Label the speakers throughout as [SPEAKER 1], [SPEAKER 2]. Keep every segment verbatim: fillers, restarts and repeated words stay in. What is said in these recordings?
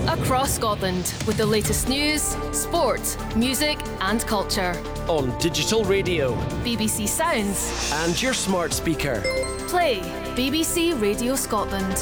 [SPEAKER 1] across Scotland with the latest news, sport, music and culture.
[SPEAKER 2] On digital radio,
[SPEAKER 1] B B C Sounds
[SPEAKER 2] and your smart speaker.
[SPEAKER 1] Play B B C Radio Scotland.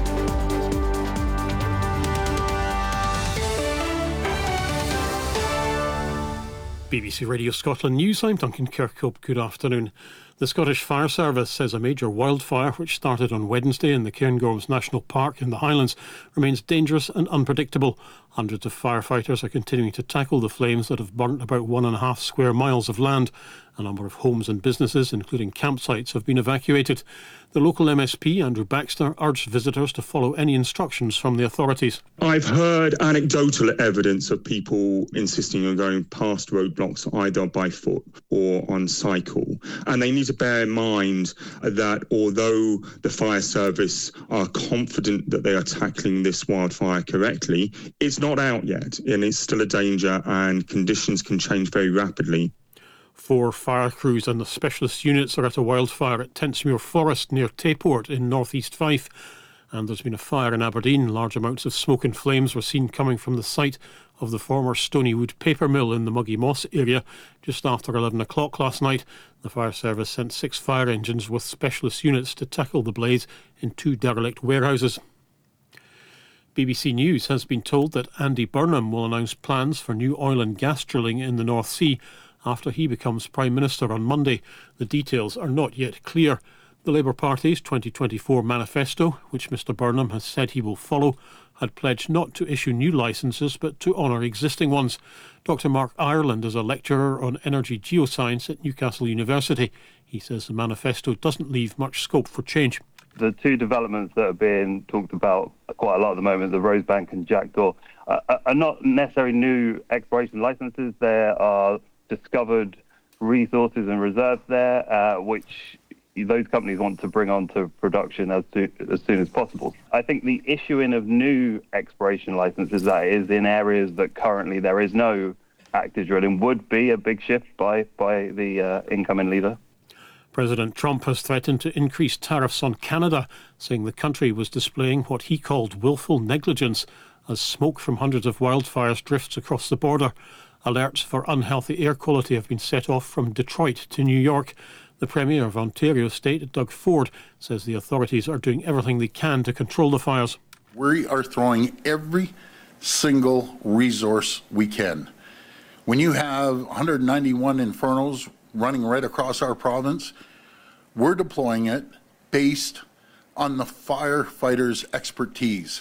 [SPEAKER 3] B B C Radio Scotland News, I'm Duncan Kirkhope. Good afternoon. The Scottish Fire Service says a major wildfire which started on Wednesday in the Cairngorms National Park in the Highlands remains dangerous and unpredictable. Hundreds of firefighters are continuing to tackle the flames that have burnt about one and a half square miles of land. A number of homes and businesses, including campsites, have been evacuated. The local M S P, Andrew Baxter, urged visitors to follow any instructions from the authorities.
[SPEAKER 4] I've heard anecdotal evidence of people insisting on going past roadblocks either by foot or on cycle. And they need to bear in mind that although the fire service are confident that they are tackling this wildfire correctly, it's not out yet and it's still a danger and conditions can change very rapidly.
[SPEAKER 3] Four fire crews and the specialist units are at a wildfire at Tentsmuir Forest near Tayport in northeast Fife. And there's been a fire in Aberdeen. Large amounts of smoke and flames were seen coming from the site of the former Stonywood paper mill in the Muggy Moss area just after eleven o'clock last night. The fire service sent six fire engines with specialist units to tackle the blaze in two derelict warehouses. B B C News has been told that Andy Burnham will announce plans for new oil and gas drilling in the North Sea after he becomes Prime Minister on Monday. The details are not yet clear. The Labour Party's twenty twenty-four manifesto, which Mr Burnham has said he will follow, had pledged not to issue new licences but to honour existing ones. Doctor Mark Ireland is a lecturer on energy geoscience at Newcastle University. He says the manifesto doesn't leave much scope for change.
[SPEAKER 5] The two developments that are being talked about quite a lot at the moment, the Rosebank and Jackdaw, uh, are not necessarily new exploration licences. There are discovered resources and reserves there, uh, which those companies want to bring onto production as, to, as soon as possible. I think the issuing of new exploration licences, that is, in areas that currently there is no active drilling, would be a big shift by, by the uh, incoming leader.
[SPEAKER 3] President Trump has threatened to increase tariffs on Canada, saying the country was displaying what he called willful negligence as smoke from hundreds of wildfires drifts across the border. Alerts for unhealthy air quality have been set off from Detroit to New York. The Premier of Ontario State, Doug Ford, says the authorities are doing everything they can to control the fires.
[SPEAKER 6] We are throwing every single resource we can. When you have one hundred ninety-one infernos running right across our province, we're deploying it based on the firefighters' expertise.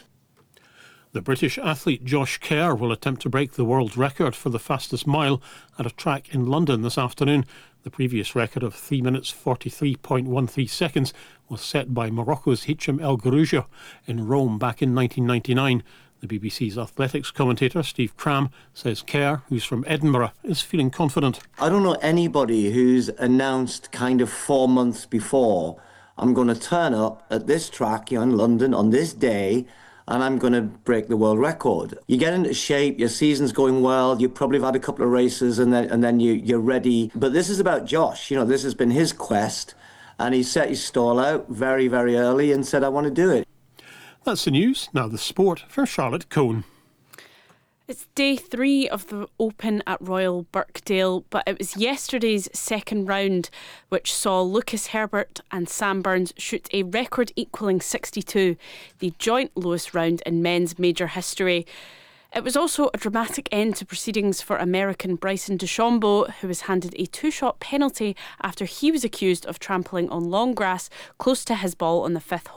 [SPEAKER 3] The British athlete Josh Kerr will attempt to break the world record for the fastest mile at a track in London this afternoon. The previous record of three minutes forty-three point one three seconds was set by Morocco's Hicham El Guerrouj in Rome back in nineteen ninety-nine. The B B C's athletics commentator Steve Cram says Kerr, who's from Edinburgh, is feeling confident.
[SPEAKER 7] I don't know anybody who's announced kind of four months before, I'm going to turn up at this track in London on this day and I'm going to break the world record. You get into shape, your season's going well, you probably have had a couple of races and then and then you, you're ready. But this is about Josh. You know, this has been his quest and he set his stall out very, very early and said, I want to do it.
[SPEAKER 3] That's the news. Now the sport for Charlotte Cohn.
[SPEAKER 8] It's day three of the Open at Royal Birkdale, but it was yesterday's second round which saw Lucas Herbert and Sam Burns shoot a record equalling sixty-two, the joint lowest round in men's major history. It was also a dramatic end to proceedings for American Bryson DeChambeau, who was handed a two-shot penalty after he was accused of trampling on long grass close to his ball on the fifth hole.